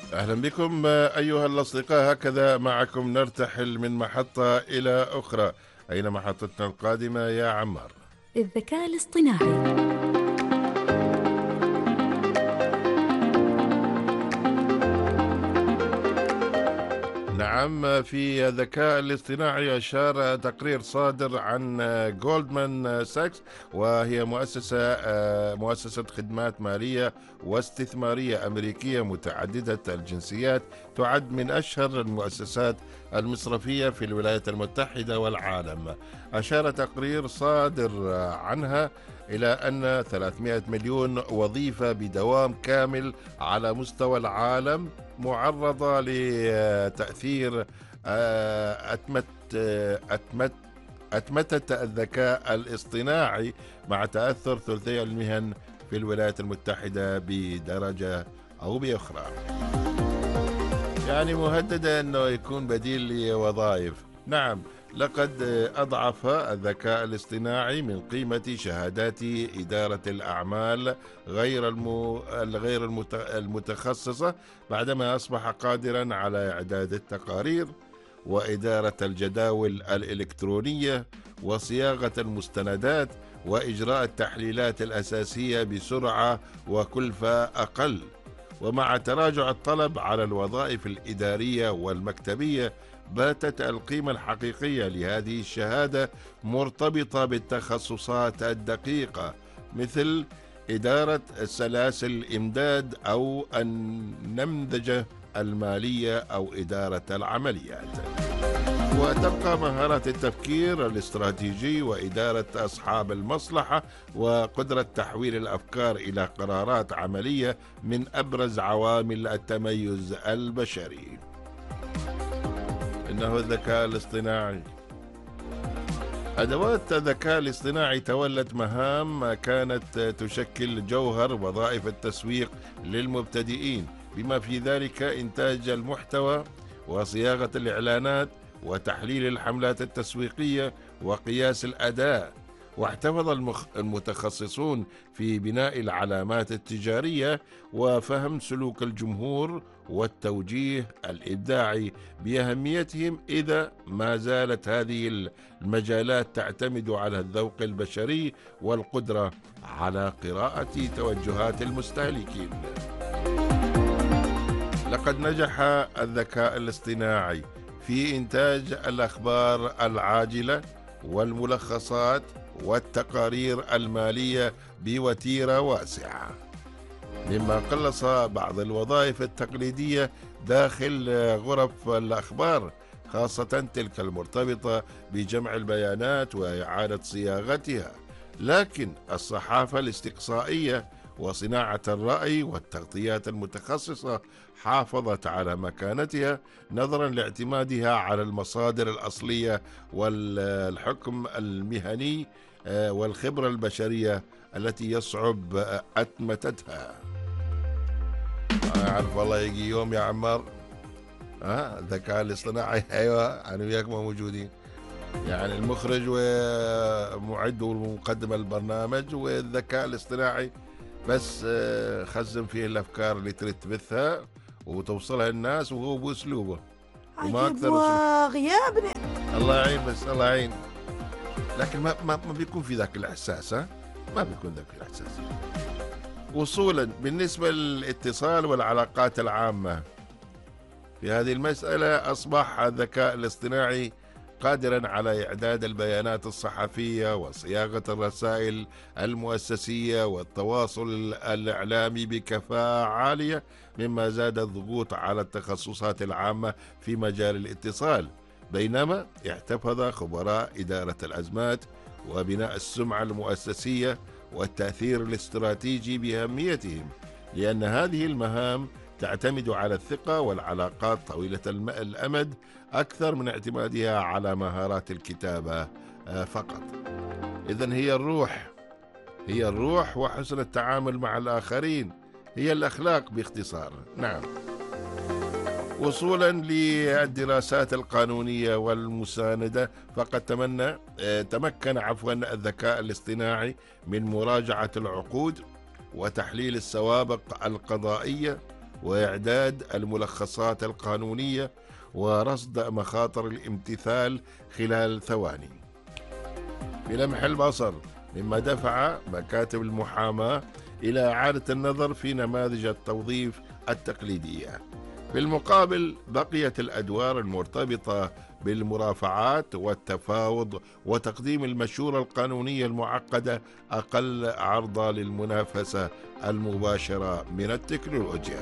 أهلا بكم أيها الأصدقاء، هكذا معكم نرتحل من محطة إلى أخرى. أين محطتنا القادمة يا عمار؟ الذكاء الاصطناعي. نعم، في الذكاء الاصطناعي أشار تقرير صادر عن جولدمان ساكس، وهي مؤسسة خدمات مالية واستثمارية أمريكية متعددة الجنسيات، تعد من أشهر المؤسسات المصرفية في الولايات المتحدة والعالم. أشار تقرير صادر عنها إلى أن 300 مليون وظيفة بدوام كامل على مستوى العالم معرضة لتأثير أتمتة الذكاء الاصطناعي، مع تأثر ثلثي المهن في الولايات المتحدة بدرجة أو بأخرى. يعني مهددة أنه يكون بديل لوظائف. نعم، لقد أضعف الذكاء الاصطناعي من قيمة شهادات إدارة الأعمال غير المتخصصة، بعدما أصبح قادرا على إعداد التقارير وإدارة الجداول الإلكترونية وصياغة المستندات وإجراء التحليلات الأساسية بسرعة وكلفة أقل. ومع تراجع الطلب على الوظائف الإدارية والمكتبية، باتت القيمة الحقيقية لهذه الشهادة مرتبطة بالتخصصات الدقيقة، مثل إدارة سلاسل الإمداد أو النمذجة المالية أو إدارة العمليات. وتبقى مهارات التفكير الاستراتيجي وإدارة أصحاب المصلحة وقدرة تحويل الأفكار إلى قرارات عملية من أبرز عوامل التميز البشري. إنه الذكاء الاصطناعي. أدوات الذكاء الاصطناعي تولت مهام كانت تشكل جوهر وظائف التسويق للمبتدئين، بما في ذلك إنتاج المحتوى وصياغة الإعلانات وتحليل الحملات التسويقية وقياس الأداء. واحتفظ المتخصصون في بناء العلامات التجارية وفهم سلوك الجمهور والتوجيه الإبداعي بأهميتهم، إذا ما زالت هذه المجالات تعتمد على الذوق البشري والقدرة على قراءة توجهات المستهلكين. لقد نجح الذكاء الاصطناعي في إنتاج الأخبار العاجلة والملخصات والتقارير المالية بوتيرة واسعة، مما قلص بعض الوظائف التقليدية داخل غرف الأخبار، خاصة تلك المرتبطة بجمع البيانات وإعادة صياغتها. لكن الصحافة الاستقصائية وصناعة الرأي والتغطيات المتخصصة حافظت على مكانتها، نظرا لاعتمادها على المصادر الأصلية والحكم المهني والخبرة البشرية التي يصعب أتمتتها. أعرف والله يجي يوم يا عمار الذكاء الاصطناعي أيوة أنا وياك موجودين، يعني المخرج ومعد ومقدم البرنامج والذكاء الاصطناعي بس خزن فيه الأفكار اللي تريد تبثها وتوصلها للناس، وهو بأسلوبه وما عجيب أكثر. وغيابنا. الله يعين، بس الله يعين. لكن ما بيكون في ذاك الإحساس، ما بيكون ذاك الإحساس. وصولا بالنسبة للاتصال والعلاقات العامة، في هذه المسألة أصبح الذكاء الاصطناعي قادرا على إعداد البيانات الصحفية وصياغة الرسائل المؤسسية والتواصل الإعلامي بكفاءة عالية، مما زاد الضغوط على التخصصات العامة في مجال الاتصال، بينما احتفظ خبراء إدارة الأزمات وبناء السمعة المؤسسية والتأثير الاستراتيجي بأهميتهم، لأن هذه المهام تعتمد على الثقة والعلاقات طويلة الأمد أكثر من اعتمادها على مهارات الكتابة فقط. إذن هي الروح وحسن التعامل مع الآخرين، هي الأخلاق باختصار. نعم. وصولا للدراسات القانونية والمساندة، فقد تمكن الذكاء الاصطناعي من مراجعة العقود وتحليل السوابق القضائية وإعداد الملخصات القانونية ورصد مخاطر الامتثال خلال ثواني بلمح البصر، مما دفع مكاتب المحاماة إلى إعادة النظر في نماذج التوظيف التقليدية. في المقابل بقيت الأدوار المرتبطة بالمرافعات والتفاوض وتقديم المشورة القانونية المعقدة أقل عرضة للمنافسة المباشرة من التكنولوجيا.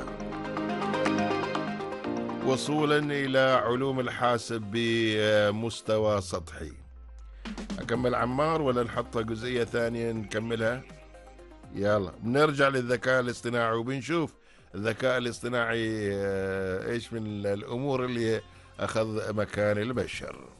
وصولا إلى علوم الحاسب بمستوى سطحي. أكمل عمار ولا نحط جزئية ثانية نكملها؟ يلا بنرجع للذكاء الاصطناعي وبنشوف الذكاء الاصطناعي ايش من الأمور اللي أخذ مكان البشر.